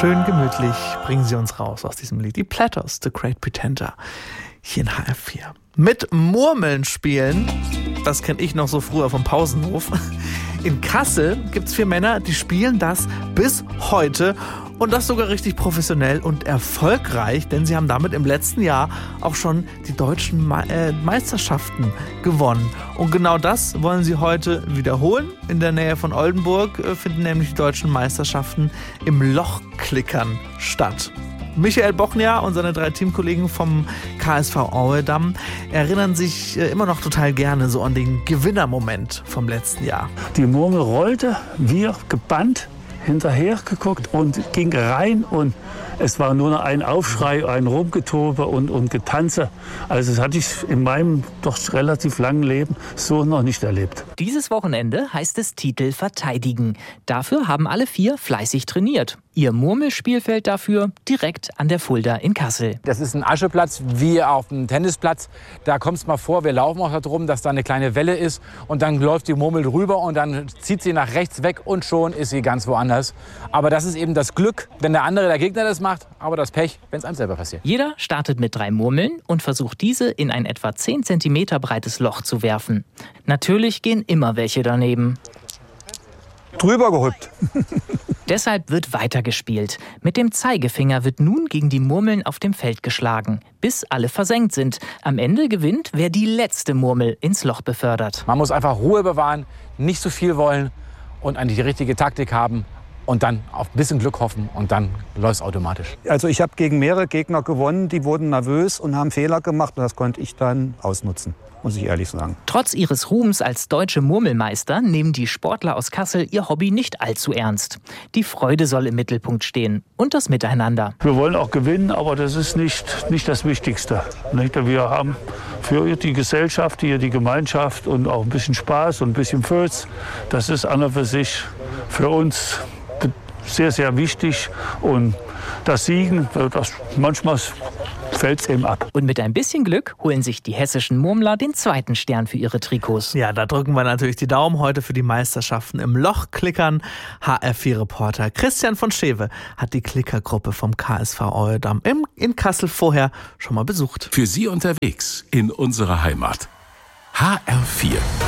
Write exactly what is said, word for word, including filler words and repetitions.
Schön gemütlich bringen sie uns raus aus diesem Lied. Die Platters, The Great Pretender, hier in H R vier. Mit Murmeln spielen, das kenne ich noch so früher vom Pausenhof. In Kassel gibt es vier Männer, die spielen das bis heute. Und das sogar richtig professionell und erfolgreich, denn sie haben damit im letzten Jahr auch schon die deutschen Me- äh, Meisterschaften gewonnen. Und genau das wollen sie heute wiederholen. In der Nähe von Oldenburg äh, finden nämlich die deutschen Meisterschaften im Lochklickern statt. Michael Bochnia und seine drei Teamkollegen vom K S V Auedam erinnern sich äh, immer noch total gerne so an den Gewinnermoment vom letzten Jahr. Die Murmel rollte, wir gebannt hinterher geguckt und ging rein und es war nur noch ein Aufschrei, ein Rumgetobe und, und Getanze. Also das hatte ich in meinem doch relativ langen Leben so noch nicht erlebt. Dieses Wochenende heißt es Titel verteidigen. Dafür haben alle vier fleißig trainiert. Ihr Murmelspielfeld dafür direkt an der Fulda in Kassel. Das ist ein Ascheplatz wie auf dem Tennisplatz. Da kommt es mal vor, wir laufen auch darum, dass da eine kleine Welle ist und dann läuft die Murmel drüber und dann zieht sie nach rechts weg und schon ist sie ganz woanders. Aber das ist eben das Glück, wenn der andere, der Gegner das macht, aber das Pech, wenn es einem selber passiert. Jeder startet mit drei Murmeln und versucht diese in ein etwa zehn Zentimeter breites Loch zu werfen. Natürlich gehen immer welche daneben. Drüber gehüpft. Deshalb wird weitergespielt. Mit dem Zeigefinger wird nun gegen die Murmeln auf dem Feld geschlagen, bis alle versenkt sind. Am Ende gewinnt, wer die letzte Murmel ins Loch befördert. Man muss einfach Ruhe bewahren, nicht zu viel wollen und an die richtige Taktik haben und dann auf ein bisschen Glück hoffen und dann läuft es automatisch. Also ich habe gegen mehrere Gegner gewonnen, die wurden nervös und haben Fehler gemacht und das konnte ich dann ausnutzen, muss ich ehrlich sagen. Trotz ihres Ruhms als deutsche Murmelmeister nehmen die Sportler aus Kassel ihr Hobby nicht allzu ernst. Die Freude soll im Mittelpunkt stehen und das Miteinander. Wir wollen auch gewinnen, aber das ist nicht, nicht das Wichtigste. Wir haben für die Gesellschaft hier die Gemeinschaft und auch ein bisschen Spaß und ein bisschen Fürz. Das ist an und für sich für uns sehr, sehr wichtig. Und das Siegen, das manchmal fällt es eben ab. Und mit ein bisschen Glück holen sich die hessischen Murmler den zweiten Stern für ihre Trikots. Ja, da drücken wir natürlich die Daumen heute für die Meisterschaften im Lochklickern. H R vier Reporter Christian von Schewe hat die Klickergruppe vom K S V Auedam in Kassel vorher schon mal besucht. Für Sie unterwegs in unserer Heimat. H R vier.